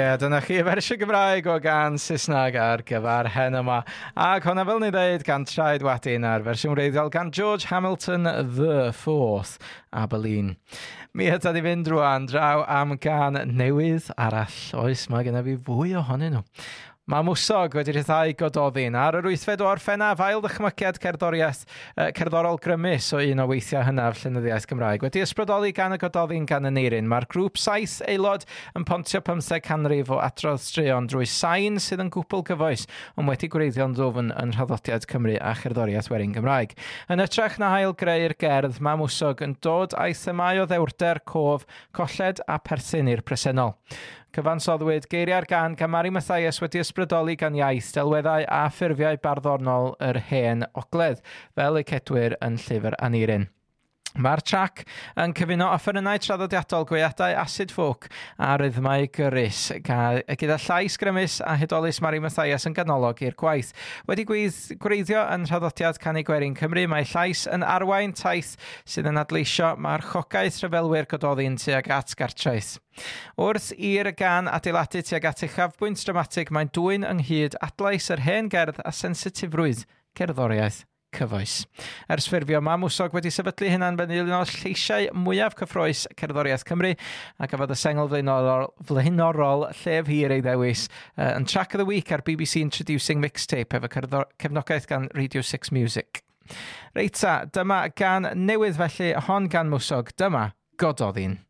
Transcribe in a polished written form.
Dyna chi fersiwn Gymraeg o gan Saesneg ar gyfer hen yma. Ac hwnna fel ni ddeud gan Traed Wadyn ar fersiwn wreiddiol gan George Hamilton the Fourth, Aberlin. Mi yda ni fynd rwan draw am gan newydd arall. Oes, mae genna fi fwy ohonyn nhw. Mae Mwsog wedi rhyddhau Gododdin ar yr 8fed o Orffennaf ail ddychmygiad cerddorol grymus o un o weithiau hynaf llenyddiaeth Gymraeg. Wedi ysbrydoli gan y Gododdin gan y Neirin. Mae'r grŵp 7 aelod yn pontio 15 canrif o adrodd straeon drwy sain sydd yn gwbl gyfoes, ond wedi gwreiddio'n ddwfn yn Rhaddodiad Cymru a cherddoriaeth Werin Gymraeg. Yn ytrach na hael greu'r gerdd, mae Mwsog yn dod â'i themau o ddewrder, cof, colled a perthyn i'r presennol. Cyfansoddwyd geiriau'r gan Mari Mathias wedi ysbrydoli gan iaith, delweddau a ffurfiau barddonol yr hen ogledd, fel eu cedwyr yn llyfr Aneirin. Mae'r trac yn cyfuno offerynnau traddodiadol, gweadau acid folk a rythmau gyrrus, gyda llais grymus a hydolus Mari Mathias yn ganolog i'r gwaith. Wedi gwreiddio yn Rhaddodiad Canu Gwerin Cymru, mae llais yn arwain taith sydd yn adleisio marchogaeth rhyfelwyr Gododdin tuag at gartraeth. Wrth i'r gan adeiladu tuag at uchafbwynt dramatig, mae'n dwyn ynghyd adlais yr hen gerdd a sensitifrwydd cerddoriaeth cyfoes. Ers ffurfio, mae Mwsog wedi sefydlu hynna'n fyny un o'r lleisiau mwyaf cyffroes cerddoriaeth Cymru a gafodd y sengl flaenorol llef hir ei ddewis yn Track of the Week ar BBC Introducing Mixtape efo cefnogaeth gan Radio 6 Music. Reita, dyma gan newydd felly hon gan Mwsog, dyma Gododdin.